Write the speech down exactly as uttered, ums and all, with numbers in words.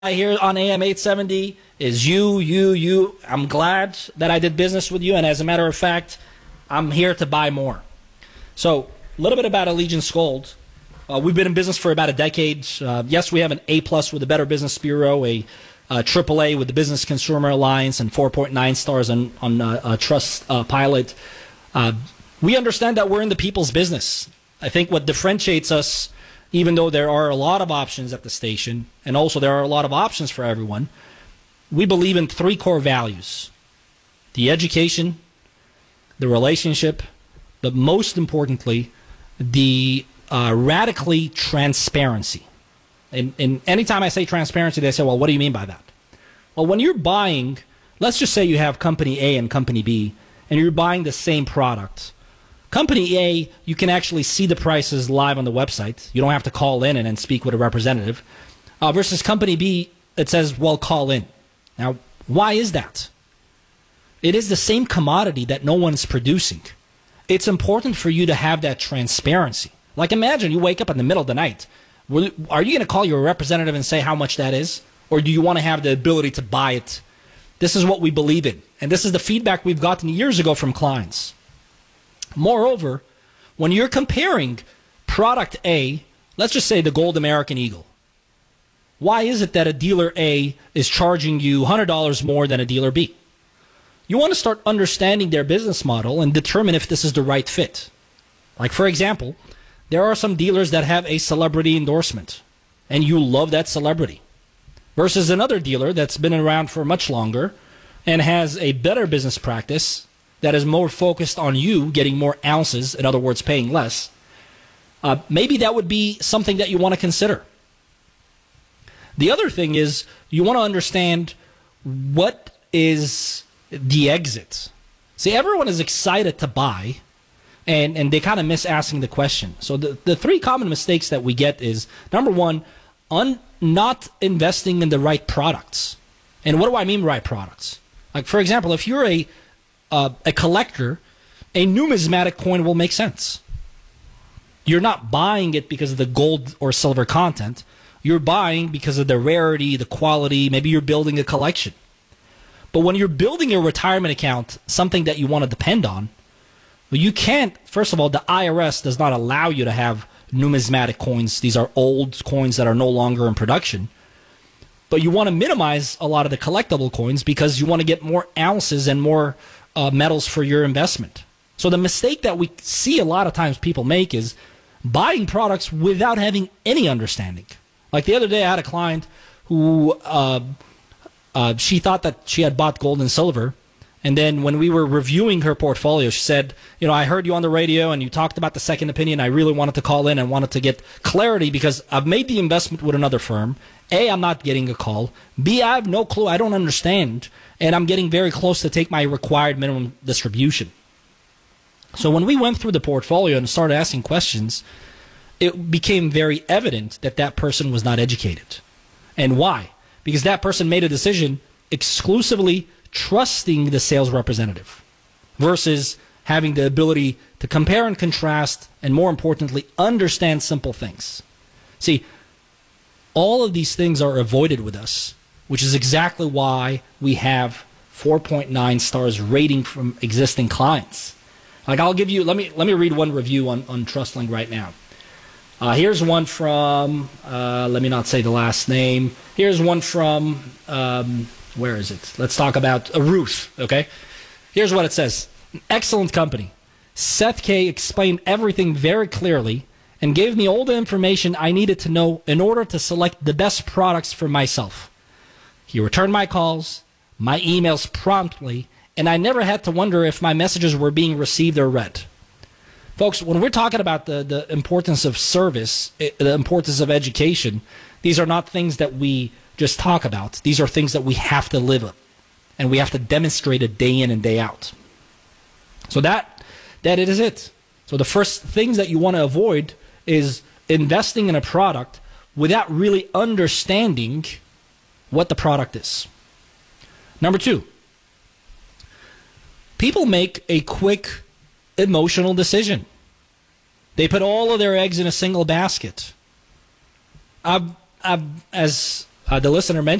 here on A M eight seventy is you, you, you. I'm glad that I did business with you, and as a matter of fact, I'm here to buy more. So, a little bit about Allegiance Gold. Uh, we've been in business for about a decade. Uh, yes, we have an A-plus with the Better Business Bureau, a uh, triple A with the Business Consumer Alliance, and four point nine stars on, on uh, uh, Trust uh, Pilot. Uh, we understand that we're in the people's business. I think what differentiates us, even though there are a lot of options at the station, and also there are a lot of options for everyone, we believe in three core values: the education, the relationship, but most importantly, the uh, radically transparency. And, and anytime I say transparency, they say, well, what do you mean by that? Well, when you're buying, let's just say you have Company A and Company B, and you're buying the same product. Company A, you can actually see the prices live on the website. You don't have to call in and then speak with a representative. Uh, versus Company B, it says, well, call in. Now, why is that? It is the same commodity that no one's producing. It's important for you to have that transparency. Like, imagine you wake up in the middle of the night. Are you going to call your representative and say how much that is? Or do you want to have the ability to buy it? This is what we believe in. And this is the feedback we've gotten years ago from clients. Moreover, when you're comparing product A, let's just say the Gold American Eagle, why is it that a dealer A is charging you one hundred dollars more than a dealer B? You want to start understanding their business model and determine if this is the right fit. Like, for example, there are some dealers that have a celebrity endorsement, and you love that celebrity, versus another dealer that's been around for much longer and has a better business practice that is more focused on you getting more ounces, in other words, paying less. Uh, maybe that would be something that you want to consider. The other thing is you want to understand what is the exit. See, everyone is excited to buy, and, and they kind of miss asking the question. So the, the three common mistakes that we get is, number one, un, not investing in the right products. And what do I mean by right products? Like, for example, if you're a Uh, a collector, a numismatic coin will make sense. You're not buying it because of the gold or silver content. You're buying because of the rarity, the quality. Maybe you're building a collection. But when you're building a retirement account, something that you want to depend on, well, you can't. First of all, the I R S does not allow you to have numismatic coins. These are old coins that are no longer in production. But you want to minimize a lot of the collectible coins because you want to get more ounces and more Uh, metals for your investment. So the mistake that we see a lot of times people make is buying products without having any understanding. Like the other day, I had a client who uh, uh, she thought that she had bought gold and silver, and then when we were reviewing her portfolio, she said, you know, I heard you on the radio and you talked about the second opinion. I really wanted to call in and wanted to get clarity because I've made the investment with another firm. A, I'm not getting a call. B, I have no clue. I don't understand. And I'm getting very close to take my required minimum distribution. So when we went through the portfolio and started asking questions, it became very evident that that person was not educated. And why? Because that person made a decision exclusively trusting the sales representative versus having the ability to compare and contrast and, more importantly, understand simple things. See, all of these things are avoided with us, which is exactly why we have four point nine stars rating from existing clients. Like, I'll give you, let me let me read one review on, on TrustLink right now. Uh, here's one from, uh, let me not say the last name. Here's one from, um, where is it? Let's talk about uh, Ruth, okay? Here's what it says. Excellent company. Seth K explained everything very clearly and gave me all the information I needed to know in order to select the best products for myself. He returned my calls, my emails promptly, and I never had to wonder if my messages were being received or read. Folks, when we're talking about the, the importance of service, the importance of education, these are not things that we just talk about. These are things that we have to live with, and we have to demonstrate it day in and day out. So that that it is it. So the first things that you want to avoid is investing in a product without really understanding what the product is. Number two, people make a quick emotional decision. They put all of their eggs in a single basket. I've, I've, as uh, the listener mentioned